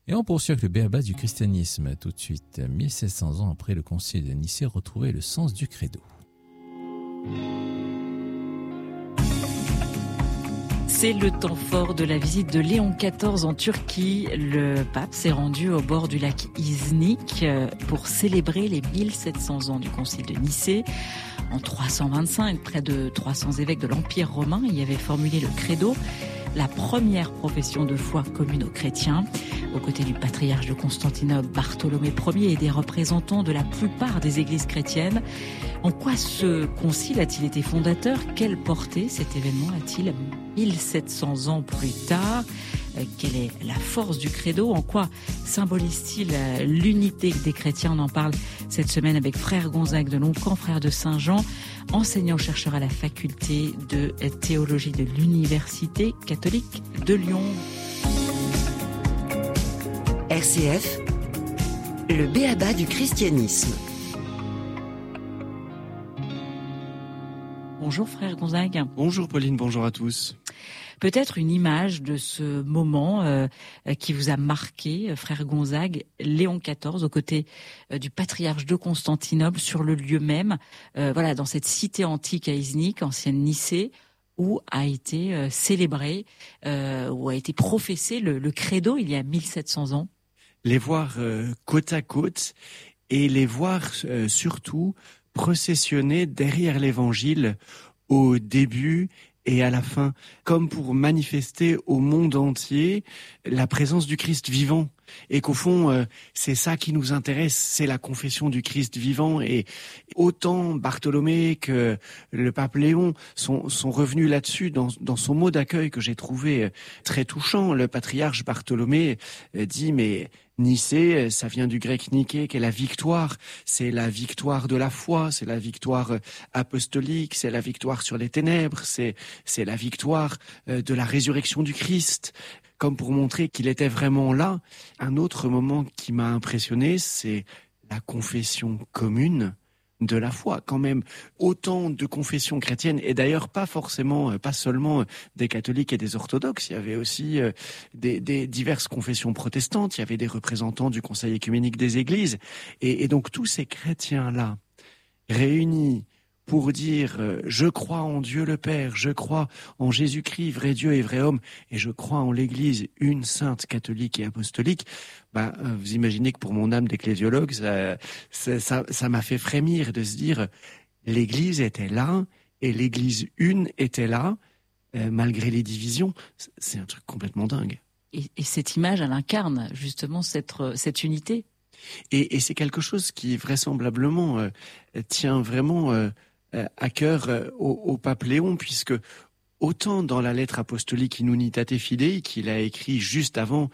Et on poursuit avec le b.a.-ba du christianisme. Tout de suite, 1700 ans après le concile de Nicée, retrouver le sens du credo. C'est le temps fort de la visite de Léon XIV en Turquie. Le pape s'est rendu au bord du lac Iznik pour célébrer les 1700 ans du concile de Nicée. En 325, près de 300 évêques de l'Empire romain y avaient formulé le credo, la première profession de foi commune aux chrétiens. Aux côtés du patriarche de Constantinople, Bartholomée Ier, et des représentants de la plupart des églises chrétiennes. En quoi ce concile a-t-il été fondateur ? Quelle portée cet événement a-t-il 1700 ans plus tard ? Quelle est la force du credo ? En quoi symbolise-t-il l'unité des chrétiens ? On en parle cette semaine avec frère Gonzague de Loncan, frère de Saint-Jean, enseignant-chercheur à la faculté de théologie de l'Université catholique de Lyon. RCF, le b.a.-ba du christianisme. Bonjour frère Gonzague. Bonjour Pauline, bonjour à tous. Peut-être une image de ce moment qui vous a marqué, frère Gonzague, Léon XIV, aux côtés du patriarche de Constantinople, sur le lieu même, dans cette cité antique à Iznik, ancienne Nicée, où a été célébré, où a été professé le credo il y a 1700 ans. Les voir côte à côte et les voir surtout processionner derrière l'évangile au début et à la fin, comme pour manifester au monde entier la présence du Christ vivant. Et qu'au fond, c'est ça qui nous intéresse, c'est la confession du Christ vivant. Et autant Bartholomée que le pape Léon sont revenus là-dessus dans son mot d'accueil que j'ai trouvé très touchant. Le patriarche Bartholomée dit, mais Nicée, ça vient du grec niké, qui est la victoire. C'est la victoire de la foi, c'est la victoire apostolique, c'est la victoire sur les ténèbres, c'est la victoire de la résurrection du Christ. Comme pour montrer qu'il était vraiment là. Un autre moment qui m'a impressionné, c'est la confession commune de la foi. Quand même, autant de confessions chrétiennes, et d'ailleurs pas seulement des catholiques et des orthodoxes, il y avait aussi des diverses confessions protestantes, il y avait des représentants du Conseil œcuménique des églises, et donc tous ces chrétiens-là, réunis pour dire je crois en Dieu le Père, je crois en Jésus-Christ, vrai Dieu et vrai homme, et je crois en l'Église, une sainte catholique et apostolique. Vous imaginez que pour mon âme d'ecclésiologue, ça m'a fait frémir de se dire l'Église était là et l'Église une était là, malgré les divisions. C'est un truc complètement dingue. Et cette image, elle incarne justement cette unité. Et c'est quelque chose qui vraisemblablement tient vraiment à cœur au pape Léon, puisque autant dans la lettre apostolique In Unitate Fidei qu'il a écrit juste avant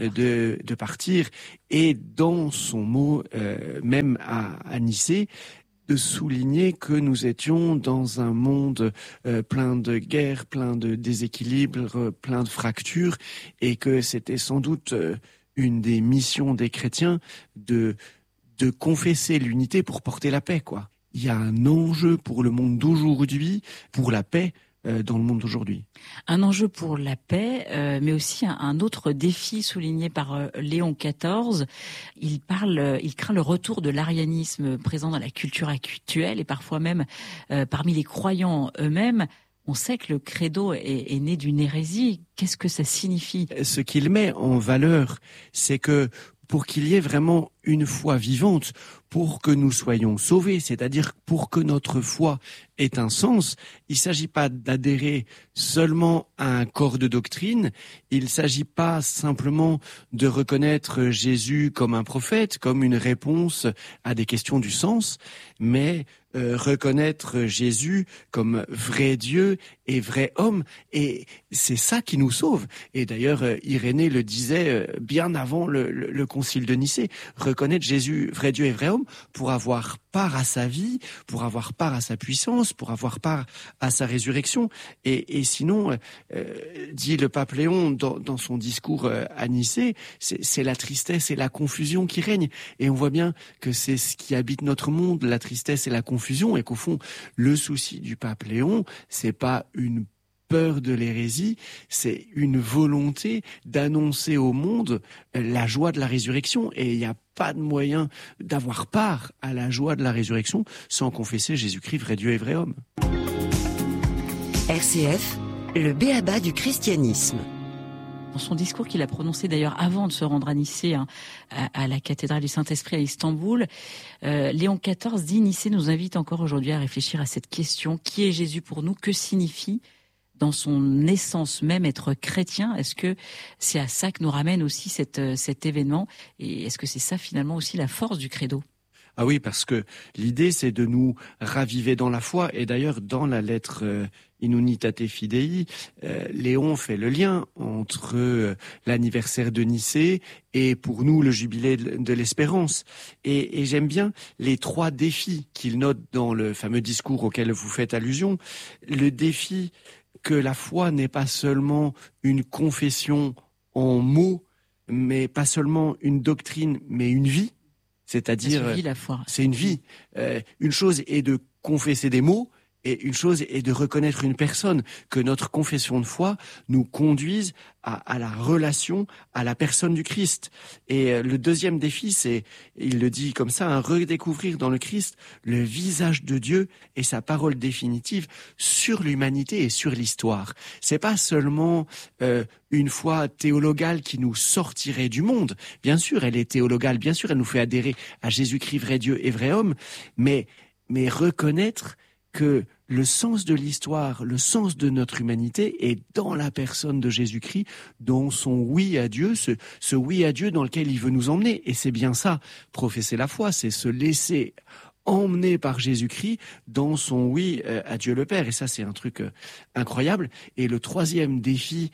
de partir, et dans son mot même à Nicée, de souligner que nous étions dans un monde plein de guerres, plein de déséquilibres, plein de fractures, et que c'était sans doute une des missions des chrétiens de confesser l'unité pour porter la paix, quoi. Il y a un enjeu pour le monde d'aujourd'hui, pour la paix dans le monde d'aujourd'hui. Un enjeu pour la paix, mais aussi un autre défi souligné par Léon XIV. Il craint le retour de l'arianisme présent dans la culture actuelle et parfois même parmi les croyants eux-mêmes. On sait que le credo est né d'une hérésie. Qu'est-ce que ça signifie ? Ce qu'il met en valeur, c'est que pour qu'il y ait vraiment une foi vivante, pour que nous soyons sauvés, c'est-à-dire pour que notre foi ait un sens, il ne s'agit pas d'adhérer seulement à un corps de doctrine, il ne s'agit pas simplement de reconnaître Jésus comme un prophète, comme une réponse à des questions du sens, mais reconnaître Jésus comme vrai Dieu et vrai homme, et c'est ça qui nous sauve. Et d'ailleurs, Irénée le disait bien avant le concile de Nicée, reconnaître Jésus, vrai Dieu et vrai homme, pour avoir part à sa vie, pour avoir part à sa puissance, pour avoir part à sa résurrection. Et sinon, dit le pape Léon dans son discours à Nicée, c'est la tristesse et la confusion qui règnent. Et on voit bien que c'est ce qui habite notre monde, la tristesse et la confusion, et qu'au fond, le souci du pape Léon, c'est pas une peur de l'hérésie, c'est une volonté d'annoncer au monde la joie de la résurrection. Et il n'y a pas de moyen d'avoir part à la joie de la résurrection sans confesser Jésus-Christ, vrai Dieu et vrai homme. RCF, le b.a.-ba du christianisme. Dans son discours qu'il a prononcé d'ailleurs avant de se rendre à Nicée, à la cathédrale du Saint-Esprit à Istanbul, Léon XIV dit « Nicée nous invite encore aujourd'hui à réfléchir à cette question. Qui est Jésus pour nous ? Que signifie dans son essence même être chrétien ? Est-ce que c'est à ça que nous ramène aussi cet événement ? Et est-ce que c'est ça finalement aussi la force du credo ? Ah oui, parce que l'idée, c'est de nous raviver dans la foi. Et d'ailleurs, dans la lettre In Unitate Fidei, Léon fait le lien entre l'anniversaire de Nicée et pour nous le jubilé de l'espérance. Et j'aime bien les 3 défis qu'il note dans le fameux discours auquel vous faites allusion. Le défi que la foi n'est pas seulement une confession en mots, mais pas seulement une doctrine, mais une vie. C'est-à-dire, c'est une vie. Une chose est de confesser des mots, et une chose est de reconnaître une personne, que notre confession de foi nous conduise à la relation, à la personne du Christ. Et le deuxième défi, c'est, il le dit comme ça, redécouvrir dans le Christ le visage de Dieu et sa parole définitive sur l'humanité et sur l'histoire. C'est pas seulement une foi théologale qui nous sortirait du monde. Bien sûr, elle est théologale, bien sûr, elle nous fait adhérer à Jésus-Christ, vrai Dieu et vrai homme, mais reconnaître que le sens de l'histoire, le sens de notre humanité est dans la personne de Jésus-Christ, dans son oui à Dieu, ce oui à Dieu dans lequel il veut nous emmener. Et c'est bien ça, professer la foi, c'est se laisser emmener par Jésus-Christ dans son oui à Dieu le Père. Et ça, c'est un truc incroyable. Et le troisième défi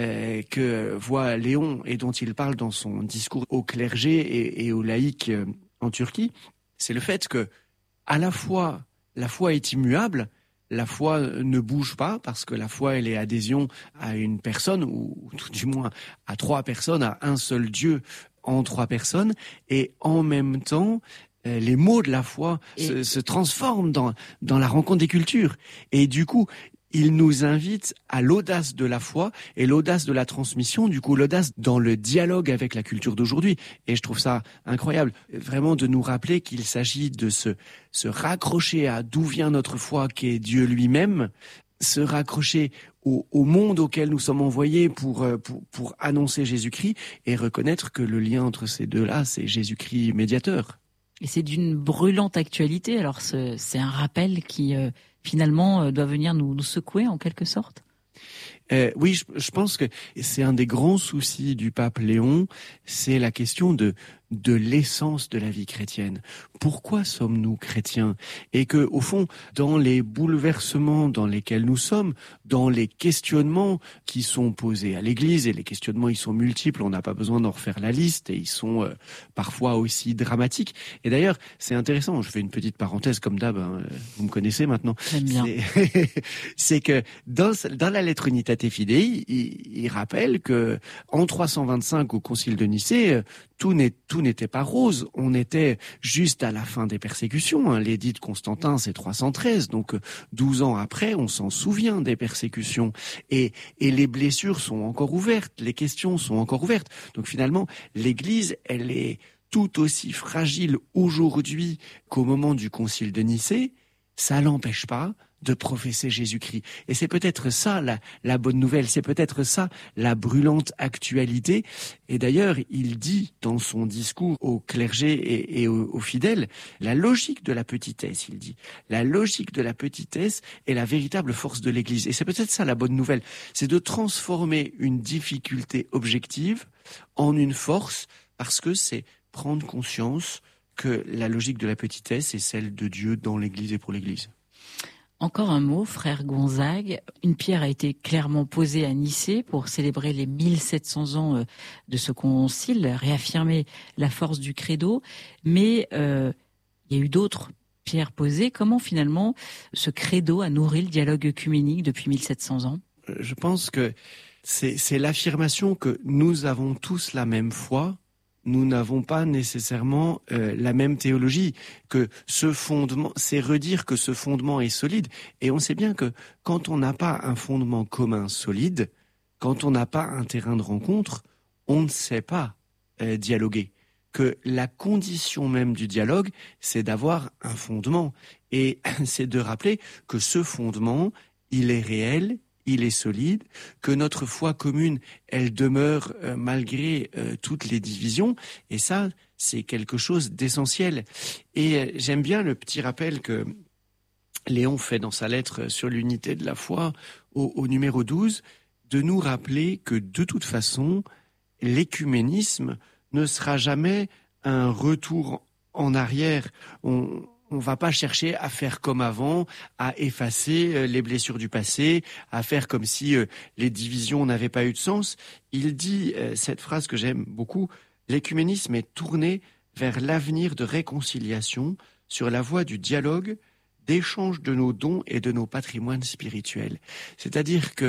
que voit Léon et dont il parle dans son discours au clergé et aux laïcs en Turquie, c'est le fait que, à la fois, la foi est immuable, la foi ne bouge pas parce que la foi, elle est adhésion à une personne ou tout du moins à 3 personnes, à un seul Dieu en 3 personnes. Et en même temps, les mots de la foi se transforment dans la rencontre des cultures. Et du coup, il nous invite à l'audace de la foi et l'audace de la transmission, du coup l'audace dans le dialogue avec la culture d'aujourd'hui. Et je trouve ça incroyable, vraiment de nous rappeler qu'il s'agit de se raccrocher à d'où vient notre foi, qui est Dieu lui-même, se raccrocher au monde auquel nous sommes envoyés pour annoncer Jésus-Christ et reconnaître que le lien entre ces deux-là, c'est Jésus-Christ médiateur. Et c'est d'une brûlante actualité, alors c'est un rappel qui finalement doit venir nous secouer en quelque sorte. Oui, je pense que c'est un des grands soucis du pape Léon, c'est la question de l'essence de la vie chrétienne. Pourquoi sommes-nous chrétiens ? Et que, au fond, dans les bouleversements dans lesquels nous sommes, dans les questionnements qui sont posés à l'Église, et les questionnements ils sont multiples, on n'a pas besoin d'en refaire la liste, et ils sont parfois aussi dramatiques. Et d'ailleurs, c'est intéressant, je fais une petite parenthèse comme d'hab, vous me connaissez maintenant. J'aime bien. C'est que dans la lettre Unitate Fidei, il rappelle que en 325 au concile de Nicée, tout n'était pas rose. On était juste à la fin des persécutions. L'édit de Constantin, c'est 313. Donc, 12 ans après, on s'en souvient des persécutions. Et les blessures sont encore ouvertes. Les questions sont encore ouvertes. Donc, finalement, l'Église, elle est tout aussi fragile aujourd'hui qu'au moment du concile de Nicée. Ça l'empêche pas de professer Jésus-Christ. Et c'est peut-être ça la bonne nouvelle, c'est peut-être ça la brûlante actualité. Et d'ailleurs, il dit dans son discours au clergé et aux fidèles, la logique de la petitesse, il dit, la logique de la petitesse est la véritable force de l'Église. Et c'est peut-être ça la bonne nouvelle, c'est de transformer une difficulté objective en une force, parce que c'est prendre conscience que la logique de la petitesse est celle de Dieu dans l'Église et pour l'Église. Encore un mot, frère Gonzague. Une pierre a été clairement posée à Nicée pour célébrer les 1700 ans de ce concile, réaffirmer la force du credo. Mais il y a eu d'autres pierres posées. Comment finalement ce credo a nourri le dialogue œcuménique depuis 1700 ans ? Je pense que c'est l'affirmation que nous avons tous la même foi, nous n'avons pas nécessairement la même théologie, que ce fondement, c'est redire que ce fondement est solide. Et on sait bien que quand on n'a pas un fondement commun solide, quand on n'a pas un terrain de rencontre, on ne sait pas dialoguer. Que la condition même du dialogue, c'est d'avoir un fondement. Et c'est de rappeler que ce fondement, il est réel, il est solide, que notre foi commune, elle demeure malgré toutes les divisions. Et ça, c'est quelque chose d'essentiel. Et j'aime bien le petit rappel que Léon fait dans sa lettre sur l'unité de la foi, au numéro 12, de nous rappeler que de toute façon, l'écuménisme ne sera jamais un retour en arrière. On va pas chercher à faire comme avant, à effacer les blessures du passé, à faire comme si les divisions n'avaient pas eu de sens. Il dit cette phrase que j'aime beaucoup, l'écuménisme est tourné vers l'avenir de réconciliation sur la voie du dialogue, d'échange de nos dons et de nos patrimoines spirituels. C'est-à-dire que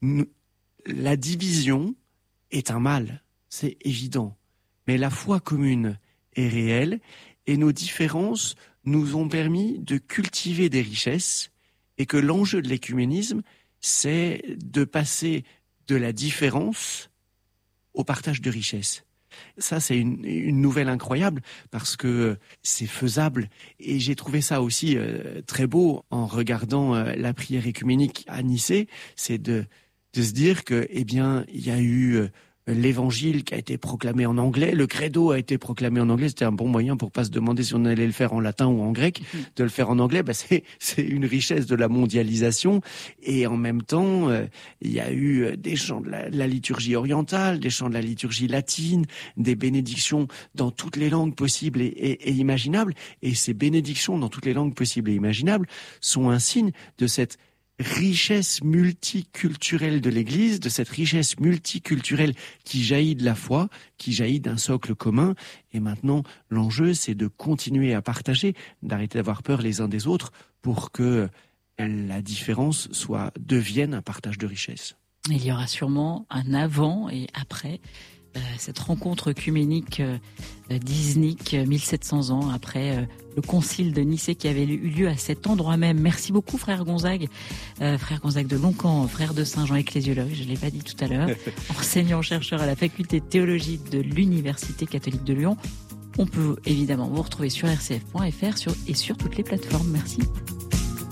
la division est un mal, c'est évident. Mais la foi commune est réelle et nos différences nous ont permis de cultiver des richesses et que l'enjeu de l'écuménisme, c'est de passer de la différence au partage de richesses. Ça, c'est une nouvelle incroyable parce que c'est faisable. Et j'ai trouvé ça aussi très beau en regardant la prière écuménique à Nicée, c'est de se dire que, eh bien, il y a eu l'évangile qui a été proclamé en anglais, le credo a été proclamé en anglais, c'était un bon moyen pour pas se demander si on allait le faire en latin ou en grec, de le faire en anglais, c'est une richesse de la mondialisation. Et en même temps, il y a eu des chants de la liturgie orientale, des chants de la liturgie latine, des bénédictions dans toutes les langues possibles et imaginables. Et ces bénédictions dans toutes les langues possibles et imaginables sont un signe de cette richesse multiculturelle de l'Église, de cette richesse multiculturelle qui jaillit de la foi, qui jaillit d'un socle commun. Et maintenant, l'enjeu, c'est de continuer à partager, d'arrêter d'avoir peur les uns des autres pour que la différence devienne un partage de richesse. Il y aura sûrement un avant et après cette rencontre œcuménique d'Iznik, 1700 ans après le concile de Nicée qui avait eu lieu à cet endroit même. Merci beaucoup, frère Gonzague de Loncan, frère de Saint-Jean, ecclésiologue, je ne l'ai pas dit tout à l'heure, enseignant-chercheur à la faculté de théologie de l'Université catholique de Lyon. On peut évidemment vous retrouver sur rcf.fr et sur toutes les plateformes. Merci.